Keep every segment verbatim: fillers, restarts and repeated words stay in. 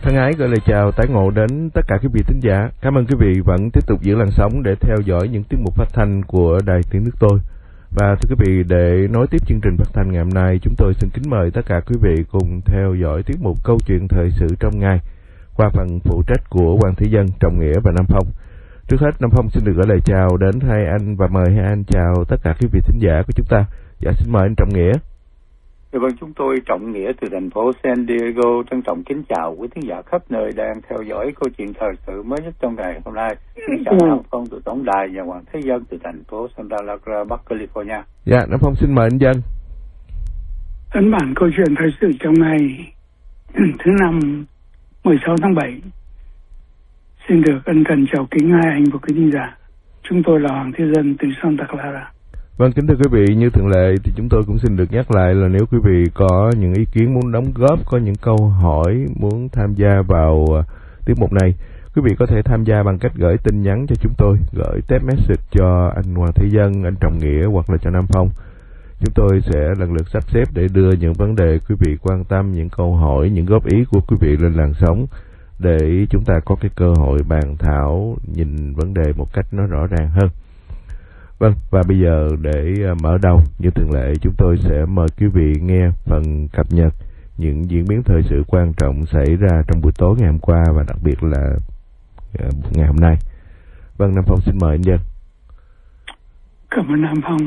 Thân ái gửi lời chào tái ngộ đến tất cả quý vị thính giả. Cảm ơn quý vị vẫn tiếp tục giữ làn sóng để theo dõi những tiết mục phát thanh của Đài Tiếng Nước Tôi. Và thưa quý vị, để nối tiếp chương trình phát thanh ngày hôm nay, chúng tôi xin kính mời tất cả quý vị cùng theo dõi tiết mục Câu chuyện thời sự trong ngày qua phần phụ trách của Hoàng Thế Dân, Trọng Nghĩa và Nam Phong. Trước hết, Nam Phong xin được gửi lời chào đến hai anh và mời hai anh chào tất cả quý vị thính giả của chúng ta. Dạ, xin mời anh Trọng Nghĩa. Dạ vâng, chúng tôi Trọng Nghĩa từ thành phố San Diego trân trọng kính chào quý thính giả khắp nơi đang theo dõi câu chuyện thời sự mới nhất trong ngày hôm nay. Kính chào Nam Phong từ tổng đài và Hoàng Thế Dân từ thành phố Santa Clara, Bắc California. Dạ, Nam Phong xin mời anh Dân. Ấn bản câu chuyện thời sự trong ngày thứ năm mười sáu tháng bảy. Xin được ân cần chào kính hai anh và quý thính giả. Chúng tôi là Hoàng Thế Dân từ Santa Clara. Vâng, kính thưa quý vị, như thường lệ thì chúng tôi cũng xin được nhắc lại là nếu quý vị có những ý kiến muốn đóng góp, có những câu hỏi muốn tham gia vào uh, tiết mục này, quý vị có thể tham gia bằng cách gửi tin nhắn cho chúng tôi, gửi text message cho anh Hoàng Thế Dân, anh Trọng Nghĩa hoặc là cho Nam Phong. Chúng tôi sẽ lần lượt sắp xếp để đưa những vấn đề quý vị quan tâm, những câu hỏi, những góp ý của quý vị lên làn sóng để chúng ta có cái cơ hội bàn thảo, nhìn vấn đề một cách nó rõ ràng hơn. Vâng, và bây giờ để mở đầu, như thường lệ, chúng tôi sẽ mời quý vị nghe phần cập nhật những diễn biến thời sự quan trọng xảy ra trong buổi tối ngày hôm qua và đặc biệt là ngày hôm nay. Vâng, Nam Phong xin mời anh Dân. Cảm ơn Nam Phong.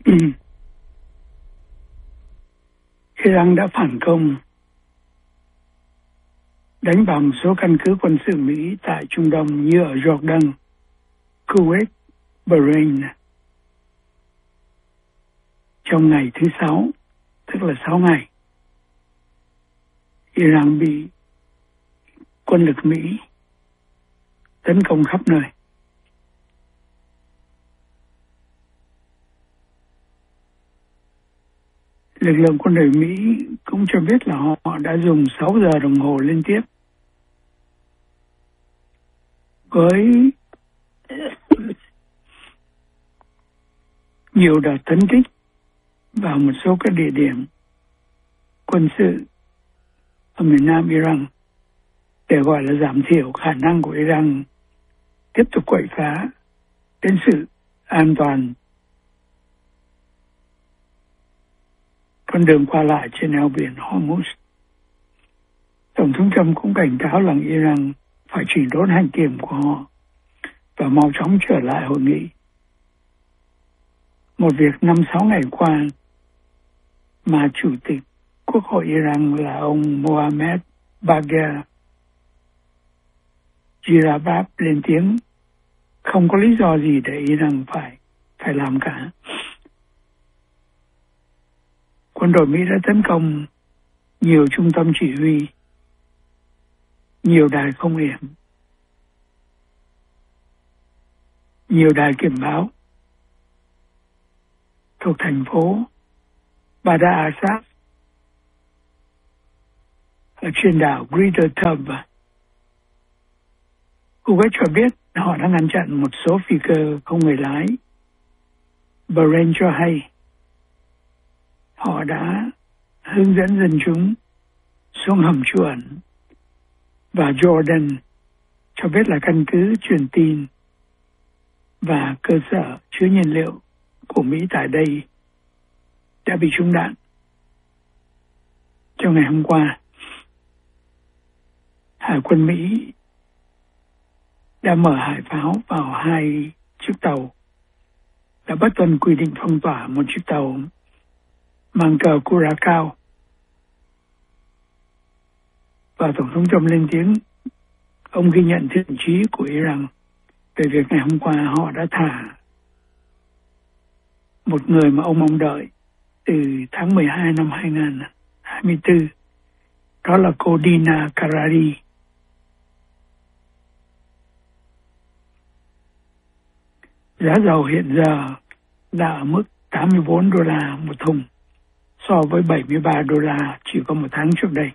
Iran đã phản công, đánh vào một số căn cứ quân sự Mỹ tại Trung Đông như ở Jordan, Kuwait, Bahrain. Trong ngày thứ sáu, tức là sáu ngày, Iran bị quân lực Mỹ tấn công khắp nơi. Lực lượng quân đội Mỹ cũng cho biết là họ đã dùng sáu giờ đồng hồ liên tiếp với nhiều đợt tấn kích vào một số các địa điểm quân sự ở miền Nam Iran để gọi là giảm thiểu khả năng của Iran tiếp tục quậy phá đến sự an toàn con đường qua lại trên eo biển Hormuz. Tổng thống Trump cũng cảnh cáo rằng Iran phải chỉnh đốn hành kiểm của họ và mau chóng trở lại hội nghị. Một việc năm sáu ngày qua mà Chủ tịch Quốc hội Iran là ông Mohammad Bagher Jirabab lên tiếng không có lý do gì để Iran phải phải làm cả. Quân đội Mỹ đã tấn công nhiều trung tâm chỉ huy, nhiều đài không yểm, nhiều đài kiểm báo thuộc thành phố Badr Assad ở trên đảo Greater Tub. Kuwait cho biết họ đã ngăn chặn một số phi cơ không người lái. Bahrain cho hay họ đã hướng dẫn dân chúng xuống hầm trú ẩn. Và Jordan cho biết là căn cứ truyền tin và cơ sở chứa nhiên liệu của Mỹ tại đây đã bị trúng đạn. Trong ngày hôm qua, Hải quân Mỹ đã mở hải pháo vào hai chiếc tàu, đã bất tuân quy định phong tỏa một chiếc tàu mang cờ Curacao. Và Tổng thống Trump lên tiếng, ông ghi nhận thiện chí của Iran về việc ngày hôm qua họ đã thả một người mà ông mong đợi từ tháng mười hai năm hai nghìn không trăm hai mươi tư, đó là cô Dina Karari. Giá dầu hiện giờ đã ở mức tám mươi bốn đô la một thùng so với bảy mươi ba đô la chỉ có một tháng trước đây.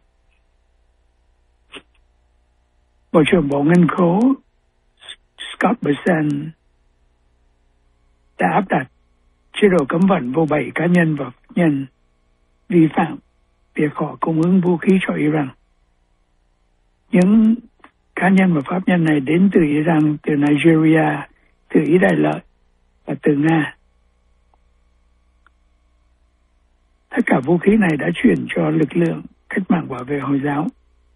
Bộ trưởng Bộ Ngân khố Scott Bessent đã áp đặt chế độ cấm vận vô bảy cá nhân và nhân vi phạm việc họ cung ứng vũ khí cho Iran. những cá nhân và pháp nhân này đến từ Iran, từ Nigeria, từ Ý Đại Lợi và từ Nga. Tất cả vũ khí này đã chuyển cho lực lượng cách mạng bảo vệ Hồi giáo.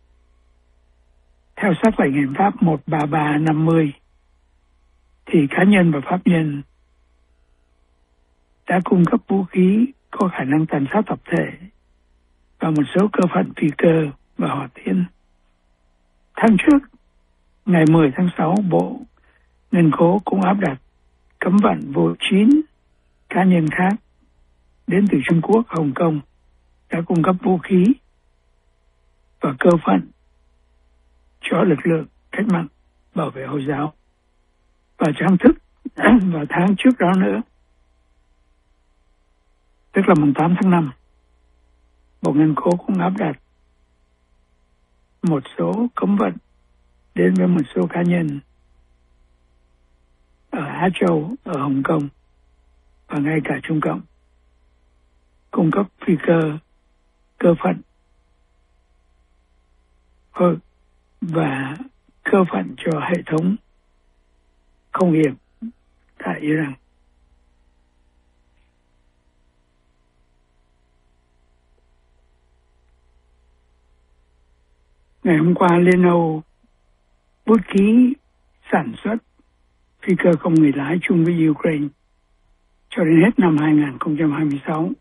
Theo sắc lệnh hành pháp một ba ba năm mươi, thì cá nhân và pháp nhân đã cung cấp vũ khí có khả năng tàn sát tập thể và một số cơ phận phi cơ và hỏa tiễn. Tháng trước, ngày mười tháng sáu, Bộ Ngân khố cũng áp đặt cấm vận vô chín cá nhân khác đến từ Trung Quốc, Hồng Kông đã cung cấp vũ khí và cơ phận cho lực lượng cách mạng bảo vệ Hồi giáo. Và trang thức vào tháng trước đó nữa, tức là mùng tám tháng năm, Bộ Ngân khố cũng áp đặt một số cấm vận đến với một số cá nhân ở Á Châu, ở Hồng Kông và ngay cả Trung Cộng, cung cấp phi cơ, cơ phận và cơ phận cho hệ thống không hiểm tại Iran. Ngày hôm qua, Liên Âu bút ký sản xuất phi cơ không người lái chung với Ukraine cho đến hết năm hai không hai sáu.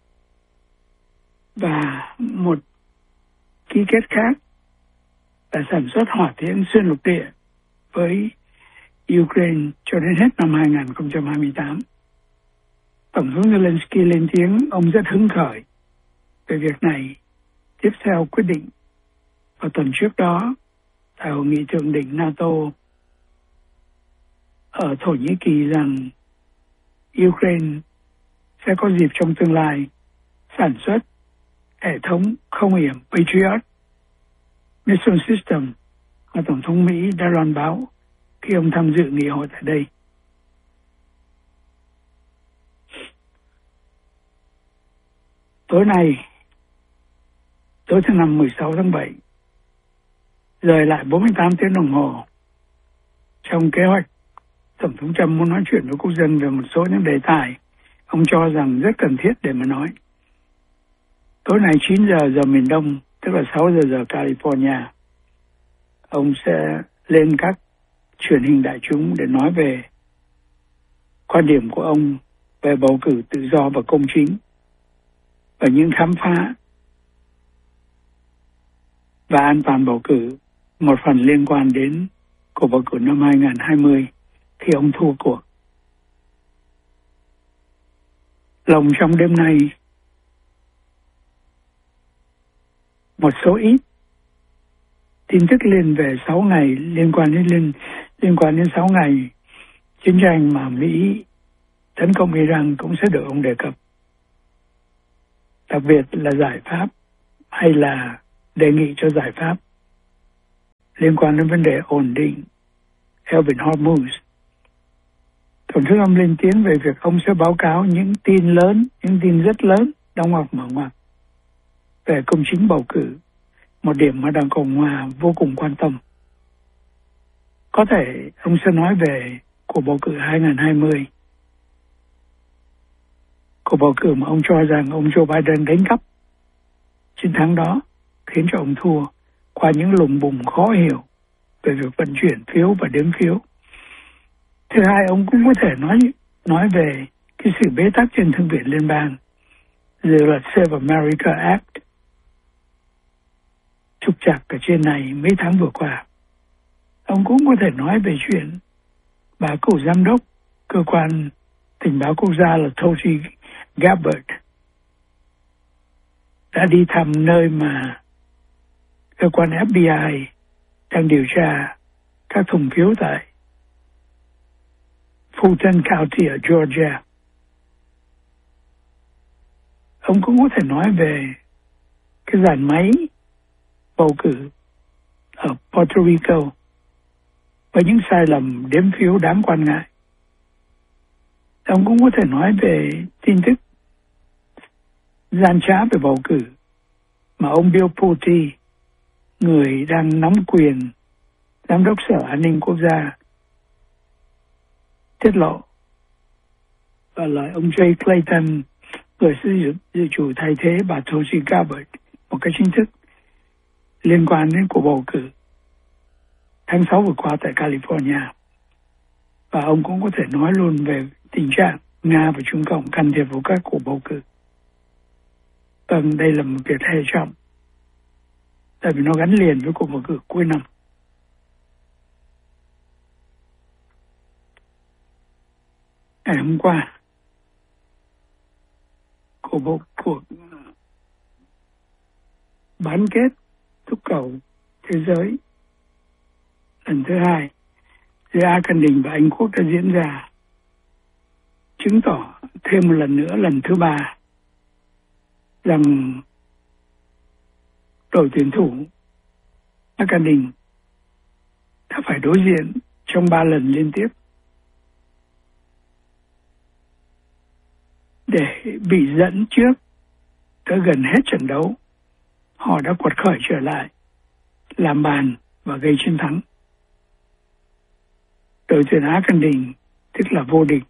Và một ký kết khác là sản xuất hỏa tiễn xuyên lục địa với Ukraine cho đến hết năm hai không hai tám. Tổng thống Zelensky lên tiếng ông rất hứng khởi về việc này. Tiếp theo quyết định vào tuần trước đó tại hội nghị thượng đỉnh NATO ở Thổ Nhĩ Kỳ rằng Ukraine sẽ có dịp trong tương lai sản xuất hệ thống không hiểm Patriot Missile System mà Tổng thống Mỹ đã loan báo khi ông tham dự nghị hội tại đây. Tối nay, tối thứ năm mười sáu tháng bảy, rời lại bốn mươi tám tiếng đồng hồ trong kế hoạch Tổng thống Trump muốn nói chuyện với quốc dân về một số những đề tài ông cho rằng rất cần thiết để mà nói. Tối nay chín giờ giờ miền Đông, tức là sáu giờ giờ California, ông sẽ lên các truyền hình đại chúng để nói về quan điểm của ông về bầu cử tự do và công chính và những khám phá và an toàn bầu cử, một phần liên quan đến cuộc bầu cử năm hai không hai không khi ông thua cuộc. Lòng trong đêm nay, một số ít tin tức lên về sáu ngày liên quan đến liên, liên quan đến sáu ngày chiến tranh mà Mỹ tấn công Iran cũng sẽ được ông đề cập. Đặc biệt là giải pháp hay là đề nghị cho giải pháp liên quan đến vấn đề ổn định eo biển Hormuz. Tổng thống ông lên tiếng về việc ông sẽ báo cáo những tin lớn, những tin rất lớn, đóng ngoặc mở ngoặc, về công chính bầu cử, một điểm mà Đảng Cộng Hòa vô cùng quan tâm. Có thể ông sẽ nói về cuộc bầu cử hai không hai không, cuộc bầu cử mà ông cho rằng ông Joe Biden đánh cắp chiến thắng đó, khiến cho ông thua qua những lùng bùng khó hiểu về việc vận chuyển phiếu và đếm phiếu. Thứ hai, ông cũng có thể nói nói về cái sự bế tắc trên Thượng viện Liên bang, dự luật Save America Act, trục trặc ở trên này mấy tháng vừa qua. Ông cũng có thể nói về chuyện bà cựu giám đốc cơ quan tình báo quốc gia là Tulsi Gabbard đã đi thăm nơi mà cơ quan F B I đang điều tra các thùng phiếu tại Fulton County ở Georgia. Ông cũng có thể nói về cái dàn máy bầu cử ở Puerto Rico và những sai lầm đếm phiếu đáng quan ngại. Ông cũng có thể nói về tin tức gian trá về bầu cử mà ông Bill Pulte người đang nắm quyền Giám đốc Sở An ninh Quốc gia tiết lộ, và lời ông Jay Clayton, người sẽ dự chủ thay thế bà Tulsi Gabbard một cách chính thức liên quan đến cuộc bầu cử tháng sáu vừa qua tại California. Và ông cũng có thể nói luôn về tình trạng Nga và Trung Cộng can thiệp vào các cuộc bầu cử. Vâng, đây là một việc hệ trọng, tại vì nó gắn liền với cuộc bầu cử cuối năm. Ngày hôm qua, cuộc bầu cuộc bán kết túc cầu thế giới lần thứ hai giữa Á Cần Đình và Anh Quốc đã diễn ra, chứng tỏ thêm một lần nữa, lần thứ ba, rằng đội tuyển thủ Á Cần Đình đã phải đối diện trong ba lần liên tiếp để bị dẫn trước tới gần hết trận đấu. Họ đã quật khởi trở lại, làm bàn và gây chiến thắng. Đội tuyển Á Cần Đình, tức là vô địch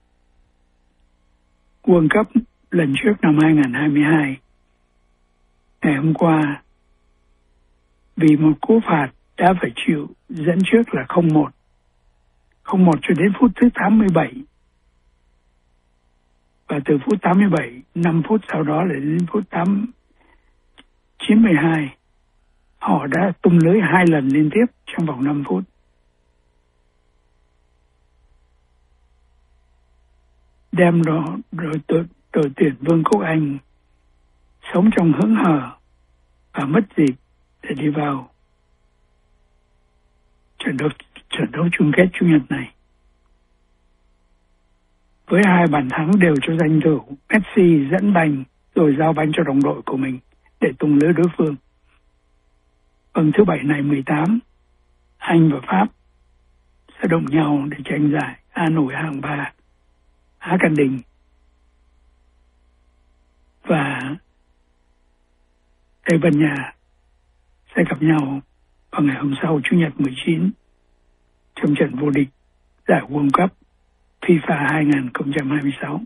World Cup lần trước năm hai không hai hai, ngày hôm qua vì một cú phạt đã phải chịu dẫn trước là không một. không một cho đến phút thứ tám mươi bảy. Và từ phút tám mươi bảy, năm phút sau đó là đến phút chín mươi hai, họ đã tung lưới hai lần liên tiếp trong vòng năm phút. Đem đó đội, đội, đội tuyển Vương quốc Anh sống trong hững hờ và mất dịp để đi vào trận đấu, trận đấu chung kết Chủ nhật này. Với hai bàn thắng đều cho danh thủ, Messi dẫn banh rồi giao banh cho đồng đội của mình để tung lưới đối phương. Vòng thứ bảy này mười tám, Anh và Pháp sẽ động nhau để tranh giải A nổi hạng ba Á Cần Đình. Và Tây Ban Nha sẽ gặp nhau vào ngày hôm sau, Chủ nhật mười chín, trong trận vô địch giải World Cup FIFA hai không hai sáu.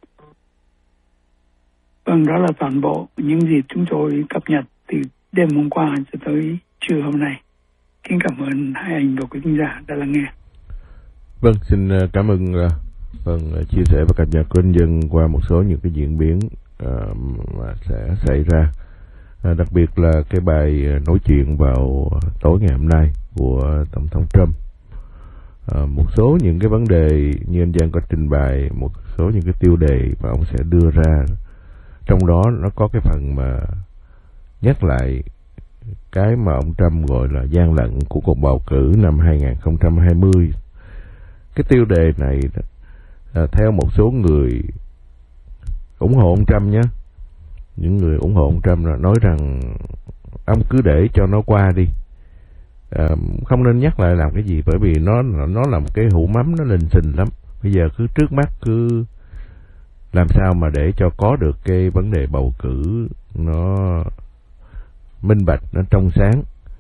Vâng, đó là toàn bộ những gì chúng tôi cập nhật từ đêm hôm qua cho tới trưa hôm nay. Kính cảm ơn hai anh và quý khán giả đã lắng nghe. Vâng, xin cảm ơn vâng, chia sẻ và cập nhật của anh Dân qua một số những cái diễn biến uh, mà sẽ xảy ra. Uh, đặc biệt là cái bài nói chuyện vào tối ngày hôm nay của Tổng thống Trump. Uh, một số những cái vấn đề như anh Giang có trình bày, một số những cái tiêu đề mà ông sẽ đưa ra, trong đó nó có cái phần mà nhắc lại cái mà ông Trump gọi là gian lận của cuộc bầu cử năm hai không hai không. Cái tiêu đề này uh, theo một số người ủng hộ ông Trump nhé, những người ủng hộ ông Trump là nói rằng ông cứ để cho nó qua đi. À, không nên nhắc lại làm cái gì, bởi vì nó nó là một cái hũ mắm, nó lình xình lắm. Bây giờ cứ trước mắt cứ làm sao mà để cho có được cái vấn đề bầu cử nó minh bạch, nó trong sáng,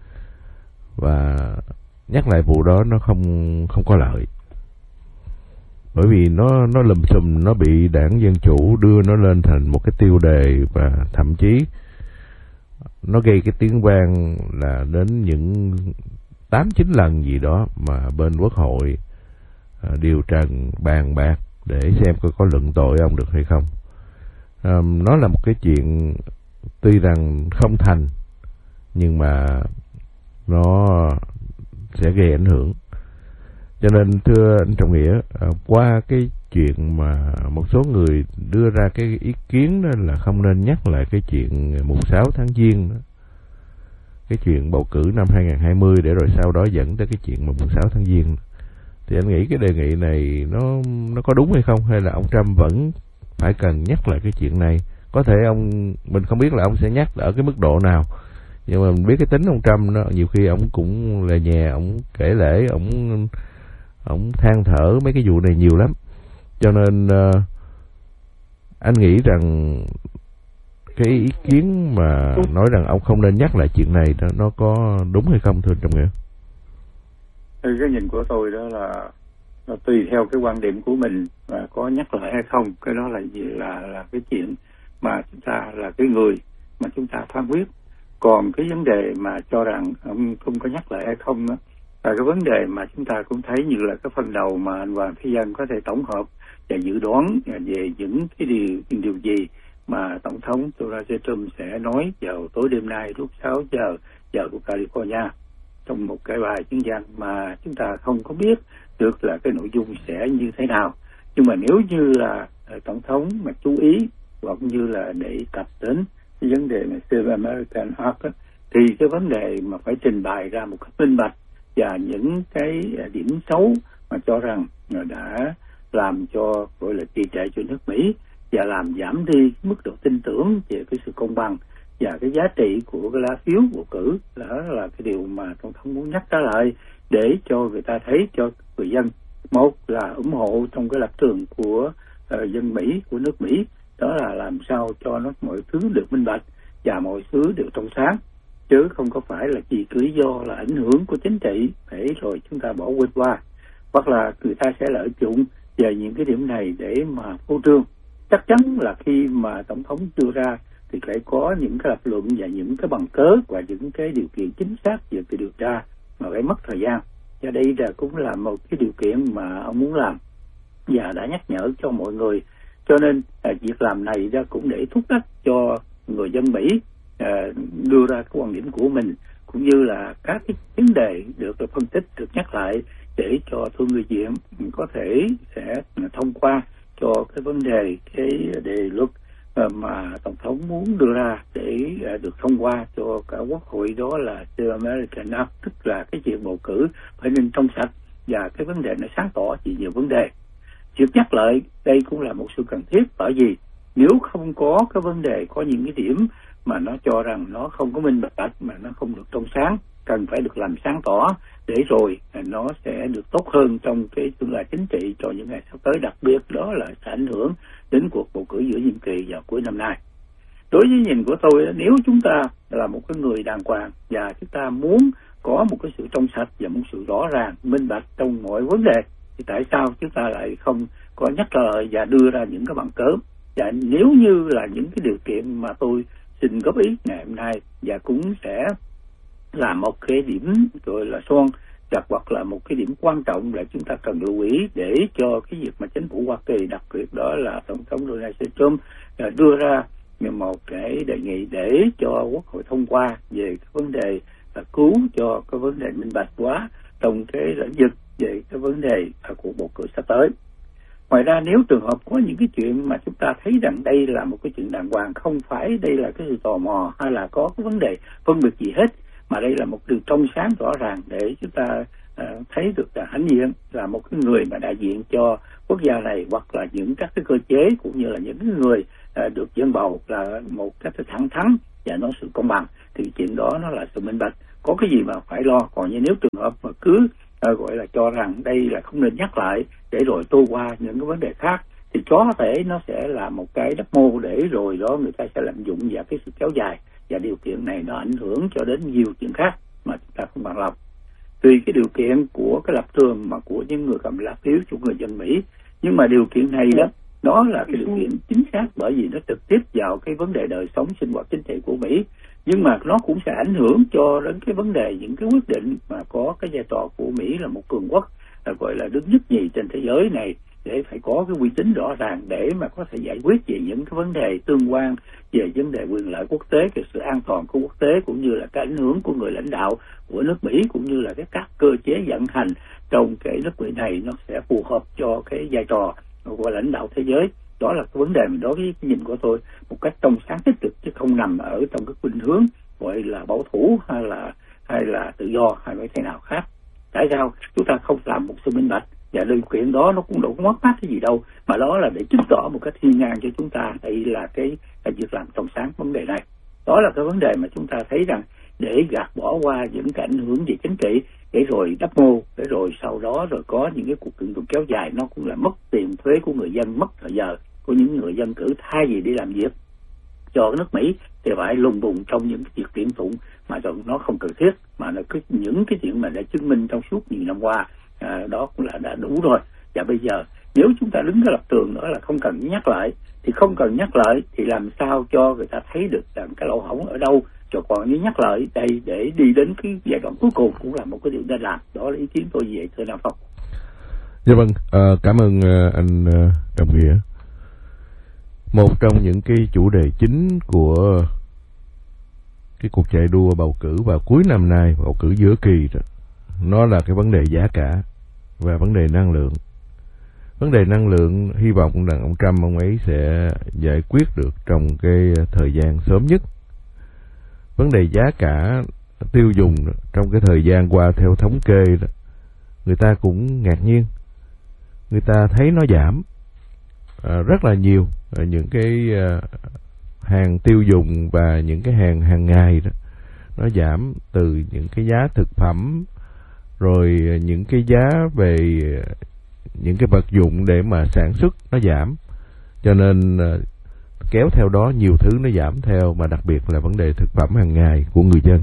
và nhắc lại vụ đó nó không không có lợi, bởi vì nó nó lùm xùm, nó bị đảng Dân Chủ đưa nó lên thành một cái tiêu đề, và thậm chí nó gây cái tiếng vang là đến những tám chín lần gì đó mà bên Quốc hội à, điều trần bàn bạc để xem coi có luận tội ông được hay không. À, nó là một cái chuyện tuy rằng không thành, nhưng mà nó sẽ gây ảnh hưởng. Cho nên thưa anh Trọng Nghĩa, à, qua cái chuyện mà một số người đưa ra cái ý kiến đó là không nên nhắc lại cái chuyện mùng sáu tháng Giêng đó, cái chuyện bầu cử năm hai không hai không, để rồi sau đó dẫn tới cái chuyện mùng sáu tháng Giêng, thì anh nghĩ cái đề nghị này nó nó có đúng hay không, hay là ông Trump vẫn phải cần nhắc lại cái chuyện này? Có thể ông mình không biết là ông sẽ nhắc ở cái mức độ nào, nhưng mà mình biết cái tính ông Trump nó nhiều khi ông cũng là nhà, ông kể lể, ông ông than thở mấy cái vụ này nhiều lắm. Cho nên uh, anh nghĩ rằng cái ý kiến mà nói rằng ông không nên nhắc lại chuyện này đó, nó có đúng hay không thưa Trọng Nghĩa? Thì cái nhìn của tôi đó là nó tùy theo cái quan điểm của mình và có nhắc lại hay không, cái đó là gì là là cái chuyện mà chúng ta là cái người mà chúng ta phán quyết. Còn cái vấn đề mà cho rằng ông không có nhắc lại hay không đó, là cái vấn đề mà chúng ta cũng thấy như là cái phần đầu mà anh Hoàng Thế Dân có thể tổng hợp và dự đoán về những cái điều những điều gì mà Tổng thống Donald Trump sẽ nói vào tối đêm nay lúc sáu giờ giờ của California trong một cái bài chuyên văn mà chúng ta không có biết được là cái nội dung sẽ như thế nào. Nhưng mà nếu như là Tổng thống mà chú ý hoặc như là để cập đến cái vấn đề mà Save American Act á, thì cái vấn đề mà phải trình bày ra một cách minh bạch và những cái điểm xấu mà cho rằng đã làm cho gọi là trì trệ cho nước Mỹ và làm giảm đi mức độ tin tưởng về cái sự công bằng và cái giá trị của cái lá phiếu bầu cử, đó là cái điều mà Tổng thống muốn nhắc trở lại để cho người ta thấy, cho người dân, một là ủng hộ trong cái lập trường của uh, dân Mỹ, của nước Mỹ, đó là làm sao cho nó mọi thứ được minh bạch và mọi thứ đều trong sáng, chứ không có phải là chỉ cứ lý do là ảnh hưởng của chính trị để rồi chúng ta bỏ quên qua, hoặc là người ta sẽ lợi dụng về những cái điểm này để mà phô trương. Chắc chắn là khi mà Tổng thống đưa ra thì phải có những cái lập luận và những cái bằng cớ và những cái điều kiện chính xác về cái điều tra mà phải mất thời gian. Và đây là cũng là một cái điều kiện mà ông muốn làm và đã nhắc nhở cho mọi người. Cho nên à, việc làm này ra cũng để thúc đẩy cho người dân Mỹ à, đưa ra cái quan điểm của mình, cũng như là các cái vấn đề được phân tích, được nhắc lại để cho thưa người diện có thể sẽ thông qua cho cái vấn đề cái đề luật mà Tổng thống muốn đưa ra để được thông qua cho cả Quốc hội, đó là The American Act, tức là cái chuyện bầu cử phải nên trong sạch và cái vấn đề nó sáng tỏ chỉ nhiều vấn đề. Việc nhắc lại đây cũng là một sự cần thiết, bởi vì nếu không có cái vấn đề, có những cái điểm mà nó cho rằng nó không có minh bạch, mà nó không được trong sáng, cần phải được làm sáng tỏ để rồi nó sẽ được tốt hơn trong cái tương lai chính trị cho những ngày sắp tới, đặc biệt đó là sẽ ảnh hưởng đến cuộc bầu cử giữa nhiệm kỳ vào cuối năm nay. Đối với nhìn của tôi, nếu chúng ta là một cái người đàng hoàng và chúng ta muốn có một cái sự trong sạch và một sự rõ ràng, minh bạch trong mọi vấn đề, thì tại sao chúng ta lại không có nhắc lời và đưa ra những cái bằng cớ? Và nếu như là những cái điều kiện mà tôi xin góp ý ngày hôm nay và cũng sẽ là một cái điểm gọi là son chặt, hoặc là một cái điểm quan trọng là chúng ta cần lưu ý để cho cái việc mà chính phủ Hoa Kỳ, đặc biệt đó là Tổng thống Donald Trump đưa ra một cái đề nghị để cho Quốc hội thông qua về cái vấn đề là cứu cho cái vấn đề minh bạch quá trong cái lĩnh vực về cái vấn đề cuộc bầu cử sắp tới. Ngoài ra, nếu trường hợp có những cái chuyện mà chúng ta thấy rằng đây là một cái chuyện đàng hoàng, không phải đây là cái sự tò mò hay là có cái vấn đề phân biệt gì hết, mà đây là một điều trong sáng rõ ràng để chúng ta uh, thấy được là hãnh diện là một cái người mà đại diện cho quốc gia này, hoặc là những các cái cơ chế cũng như là những cái người uh, được dân bầu là một cách thẳng thắn và nó sự công bằng, thì chuyện đó nó là sự minh bạch, có cái gì mà phải lo. Còn như nếu trường hợp mà cứ uh, gọi là cho rằng đây là không nên nhắc lại để rồi tô qua những cái vấn đề khác, thì có thể nó sẽ là một cái đắp mô để rồi đó người ta sẽ lạm dụng vào cái sự kéo dài, và điều kiện này nó ảnh hưởng cho đến nhiều chuyện khác mà chúng ta không bằng lòng. Tùy cái điều kiện của cái lập trường mà của những người cầm lá phiếu của người dân Mỹ, nhưng mà điều kiện này đó, đó là cái điều kiện chính xác, bởi vì nó trực tiếp vào cái vấn đề đời sống sinh hoạt chính trị của Mỹ, nhưng mà nó cũng sẽ ảnh hưởng cho đến cái vấn đề những cái quyết định mà có cái vai trò của Mỹ là một cường quốc là gọi là đứng nhất nhì trên thế giới này, để phải có cái uy tín rõ ràng để mà có thể giải quyết về những cái vấn đề tương quan về vấn đề quyền lợi quốc tế, về sự an toàn của quốc tế, cũng như là cái ảnh hưởng của người lãnh đạo của nước Mỹ, cũng như là cái các cơ chế vận hành trong cái nước Mỹ này nó sẽ phù hợp cho cái vai trò của lãnh đạo thế giới. Đó là cái vấn đề mà đối với cái nhìn của tôi một cách trong sáng tích cực, chứ không nằm ở trong cái khuynh hướng gọi là bảo thủ hay là hay là tự do hay cái thế nào khác. Tại sao chúng ta không làm một sự minh bạch? Và điều kiện đó nó cũng đâu có mất mát cái gì đâu, mà đó là để chứng tỏ một cách hiên ngang cho chúng ta đây là cái, cái việc làm trong sáng vấn đề này. Đó là cái vấn đề mà chúng ta thấy rằng để gạt bỏ qua những cái ảnh hưởng về chính trị, để rồi đắp mô, để rồi sau đó rồi có những cái cuộc kiện tụng kéo dài, nó cũng là mất tiền thuế của người dân, mất thời giờ của những người dân cử thay vì đi làm việc. cho nước Mỹ thì phải lùng bùng trong những cái việc kiện tụng mà nó không cần thiết, mà nó cứ những cái chuyện mà đã chứng minh trong suốt nhiều năm qua, à, đó cũng là đã đủ rồi. Và bây giờ nếu chúng ta đứng cái lập trường nữa là không cần nhắc lại, thì không cần nhắc lại thì làm sao cho người ta thấy được rằng cái lỗ hổng ở đâu, cho còn như nhắc lại đây để đi đến cái giai đoạn cuối cùng cũng là một cái điều nên làm. Đó là ý kiến tôi về thưa Nam Phong. Dạ vâng, à, cảm ơn uh, anh uh, Trọng Nghĩa. Một trong những cái chủ đề chính của cái cuộc chạy đua bầu cử vào cuối năm nay, bầu cử giữa kỳ đó, nó là cái vấn đề giá cả và vấn đề năng lượng. Vấn đề năng lượng hy vọng rằng ông Trump ông ấy sẽ giải quyết được trong cái thời gian sớm nhất. Vấn đề giá cả tiêu dùng trong cái thời gian qua theo thống kê đó, người ta cũng ngạc nhiên, người ta thấy nó giảm à, rất là nhiều. À, những cái à, hàng tiêu dùng và những cái hàng hàng ngày đó, nó giảm từ những cái giá thực phẩm, rồi những cái giá về những cái vật dụng để mà sản xuất nó giảm, cho nên à, kéo theo đó nhiều thứ nó giảm theo, mà đặc biệt là vấn đề thực phẩm hàng ngày của người dân.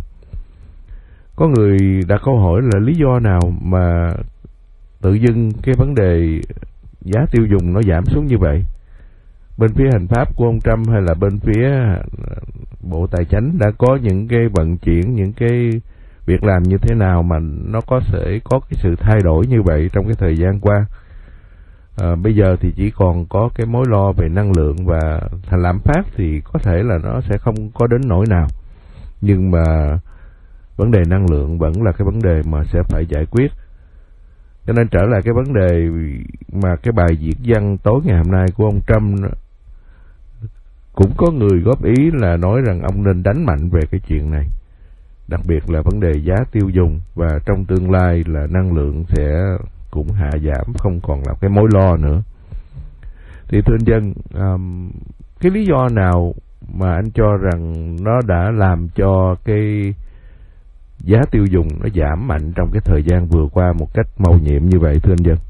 Có người đặt câu hỏi là lý do nào mà tự dưng cái vấn đề giá tiêu dùng nó giảm xuống như vậy? Bên phía hành pháp của ông Trump hay là bên phía Bộ Tài chánh đã có những cái vận chuyển, những cái việc làm như thế nào mà nó có sẽ có cái sự thay đổi như vậy trong cái thời gian qua? À, bây giờ thì chỉ còn có cái mối lo về năng lượng, và thành lạm phát thì có thể là nó sẽ không có đến nỗi nào, nhưng mà vấn đề năng lượng vẫn là cái vấn đề mà sẽ phải giải quyết. Cho nên trở lại cái vấn đề mà cái bài viết văn tối ngày hôm nay của ông Trump đó, cũng có người góp ý là nói rằng ông nên đánh mạnh về cái chuyện này, đặc biệt là vấn đề giá tiêu dùng, và trong tương lai là năng lượng sẽ cũng hạ giảm, không còn là cái mối lo nữa. Thì thưa anh Dân, um, cái lý do nào mà anh cho rằng nó đã làm cho cái giá tiêu dùng nó giảm mạnh trong cái thời gian vừa qua một cách mầu nhiệm như vậy thưa anh Dân?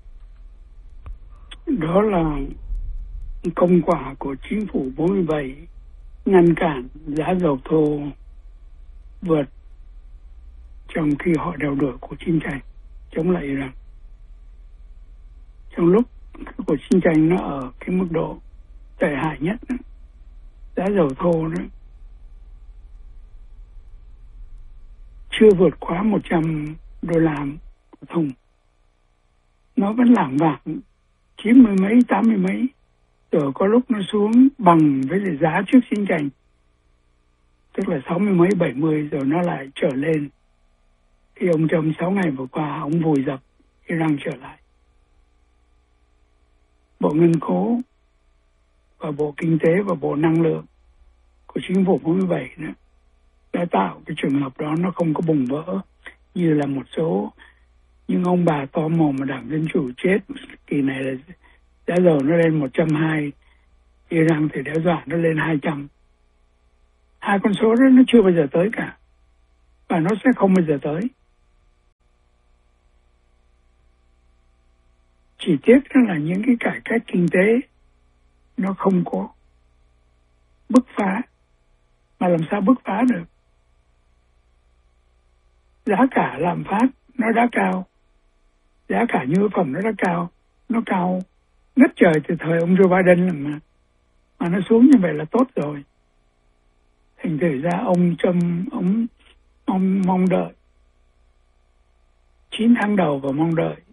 Đó là công quả của chính phủ bốn mươi bảy ngăn cản giá dầu thô vượt trong khi họ đeo đuổi cuộc chiến tranh chống lại Iran. Trong lúc cuộc chiến tranh nó ở cái mức độ tệ hại nhất đó, giá dầu thô đó chưa vượt quá một trăm đô la một thùng, nó vẫn lảng vảng chín mươi mấy, tám mươi mấy, rồi có lúc nó xuống bằng với giá trước chiến tranh, tức là sáu mươi mấy, bảy mươi, rồi nó lại trở lên khi ông trong sáu ngày vừa qua ông vùi dập Iran trở lại. Bộ Ngân khố và Bộ Kinh tế và Bộ Năng lượng của chính phủ bốn mươi bảy nữa đã tạo cái trường hợp đó nó không có bùng vỡ như là một số những ông bà to mồm mà Đảng Dân Chủ chết kỳ này là giá dầu nó lên một trăm hai mươi, Iran thì đe dọa nó lên hai trăm. Hai con số đó nó chưa bao giờ tới cả, và nó sẽ không bao giờ tới. Chỉ tiếc đó là những cái cải cách kinh tế nó không có bứt phá, mà làm sao bứt phá được? Giá cả lạm phát nó đã cao, giá cả nhu yếu phẩm nó đã cao, nó cao ngất trời từ thời ông Joe Biden là mà, mà nó xuống như vậy là tốt rồi. Thành thử ra ông Trump, ông, ông mong đợi chín tháng đầu và mong đợi